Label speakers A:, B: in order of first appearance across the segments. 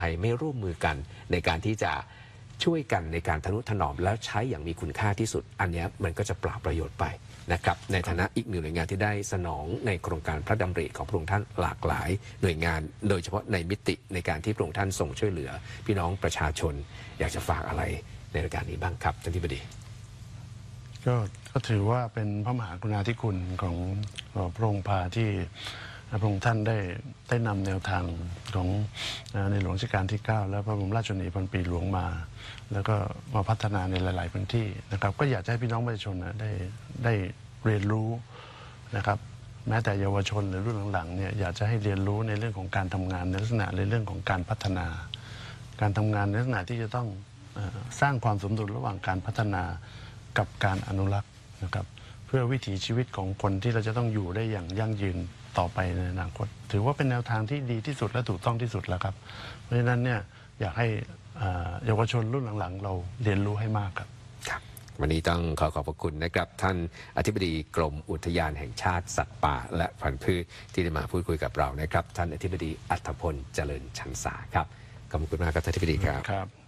A: ไทยไม่ร่วมมือกันในการที่จะช่วยกันในการทนุถนอมแล้วใช้อย่างมีคุณค่าที่สุดอันนี้มันก็จะเปล่าประโยชน์ไปนะครับในฐานะอีกหนึ่งหน่วยงานที่ได้สนองในโครงการพระดำริของพระองค์ท่านหลากหลายหน่วยงานโดยเฉพาะในมิติในการที่พระองค์ท่านทรงช่วยเหลือพี่น้องประชาชนอยากจะฝากอะไรในรายการนี้บ้างครับท่านอธิบดี
B: ก็ถือว่าเป็นพระมหากรุณาธิคุณของพระองค์พาที่พระองค์ท่านได้นำแนวทางของในหลวงรัชกาลที่ 9และพระบรมราชชนนีพันปีหลวงมาแล้วก็มาพัฒนาในหลายๆพื้นที่นะครับก็อยากให้พี่น้องประชาชนได้เรียนรู้นะครับแม้แต่เยาวชนหรือรุ่นหลังๆเนี่ยอยากจะให้เรียนรู้ในเรื่องของการทำงานในลักษณะในเรื่องของการพัฒนาการทำงานในลักษณะที่จะต้องสร้างความสมดุลระหว่างการพัฒนากับการอนุรักษ์นะครับเพื่อวิถีชีวิตของคนที่เราจะต้องอยู่ได้อย่างยั่งยืนต่อไปในอนาคตถือว่าเป็นแนวทางที่ดีที่สุดและถูกต้องที่สุดแล้วครับเพราะฉะนั้นเนี่ยอยากให้เยาวชนรุ่นหลังๆเราเรียนรู้ให้มากครับ
A: วันนี้ต้องขอบพระคุณนะครับท่านอธิบดีกรมอุทยานแห่งชาติสัตว์ป่าและพันธุ์พืชที่ได้มาพูดคุยกับเรานะครับท่านอธิบดีอัธพลเจริญชันษาครับขอบคุณมากครับท่านอธิบดีครับ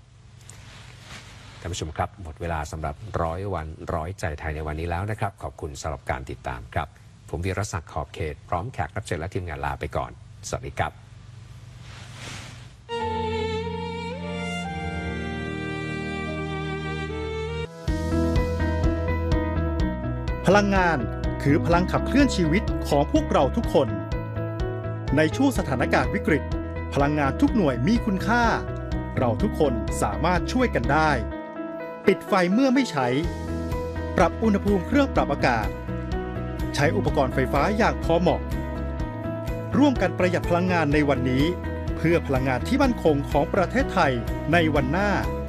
A: ท่านผู้ชมครับหมดเวลาสำหรับ100 วัน100 ใจไทยในวันนี้แล้วนะครับขอบคุณสำหรับการติดตามครับผมวีรศักดิ์ขอบเขตพร้อมแขกรับเชิญและทีมงานลาไปก่อนสวัสดีครับ
C: พลังงานคือพลังขับเคลื่อนชีวิตของพวกเราทุกคนในช่วงสถานการณ์วิกฤตพลังงานทุกหน่วยมีคุณค่าเราทุกคนสามารถช่วยกันได้ปิดไฟเมื่อไม่ใช้ปรับอุณหภูมิเครื่องปรับอากาศใช้อุปกรณ์ไฟฟ้าอย่างพอเหมาะร่วมกันประหยัดพลังงานในวันนี้เพื่อพลังงานที่มั่นคงของประเทศไทยในวันหน้า